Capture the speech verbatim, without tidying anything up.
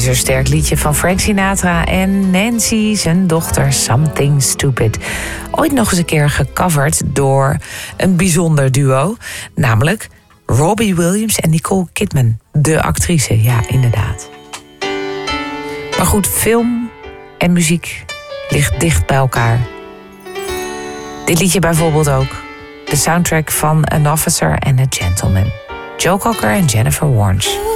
ijzersterk liedje van Frank Sinatra en Nancy, zijn dochter, Something Stupid. Ooit nog eens een keer gecoverd door een bijzonder duo, namelijk Robbie Williams en Nicole Kidman, de actrice, ja, inderdaad. Maar goed, film en muziek ligt dicht bij elkaar. Dit liedje bijvoorbeeld ook. De soundtrack van An Officer and a Gentleman. Joe Cocker en Jennifer Warnes.